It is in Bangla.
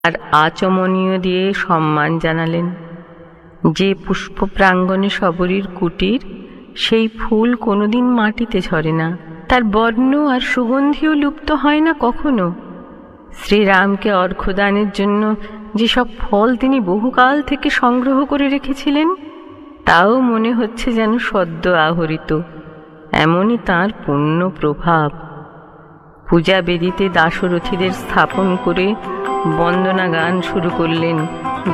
আর আচমনীয় দিয়ে সম্মান জানালেন। যে পুষ্প প্রাঙ্গণে শবরীর কুটির, সেই ফুল কোনোদিন মাটিতে ঝরে না, তার বর্ণ আর সুগন্ধিও লুপ্ত হয় না কখনো। শ্রীরামকে অর্ঘ্যদানের জন্য যেসব ফল তিনি বহুকাল থেকে সংগ্রহ করে রেখেছিলেন, তাও মনে হচ্ছে যেন সদ্য আহরিত। এমনই তাঁর পূর্ণ প্রভাব। পূজা বেদিতে দাশরথীদের স্থাপন করে বন্দনা গান শুরু করলেন।